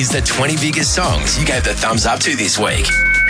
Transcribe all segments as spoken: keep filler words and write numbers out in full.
is the twenty biggest songs you gave the thumbs up to this week.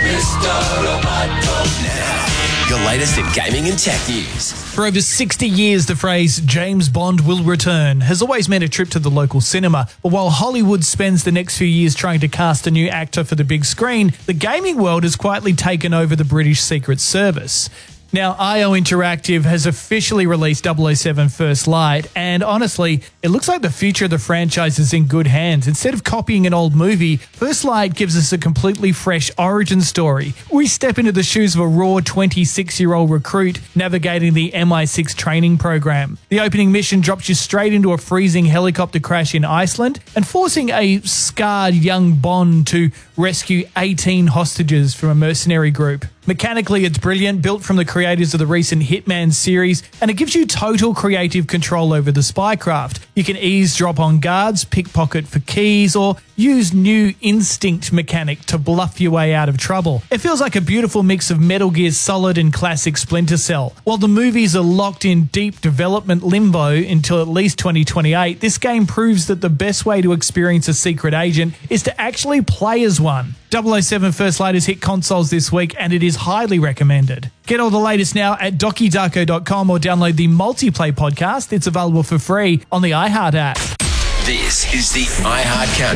Now, your latest in gaming and tech news. For over sixty years, the phrase James Bond will return has always meant a trip to the local cinema. But while Hollywood spends the next few years trying to cast a new actor for the big screen, the gaming world has quietly taken over the British Secret Service. Now, I O Interactive has officially released double oh seven First Light, and honestly, it looks like the future of the franchise is in good hands. Instead of copying an old movie, First Light gives us a completely fresh origin story. We step into the shoes of a raw twenty-six-year-old recruit navigating the M I six training program. The opening mission drops you straight into a freezing helicopter crash in Iceland and forcing a scarred young Bond to rescue eighteen hostages from a mercenary group. Mechanically, it's brilliant, built from the creators of the recent Hitman series, and it gives you total creative control over the spycraft. You can eavesdrop on guards, pickpocket for keys, or use new instinct mechanic to bluff your way out of trouble. It feels like a beautiful mix of Metal Gear Solid and classic Splinter Cell. While the movies are locked in deep development limbo until at least twenty twenty-eight, this game proves that the best way to experience a secret agent is to actually play as one. double oh seven First Light has hit consoles this week, and it is highly recommended. Get all the latest now at doki darko dot com or download the Multiplay podcast. It's available for free on the iHeart app. This is the iHeart Countdown.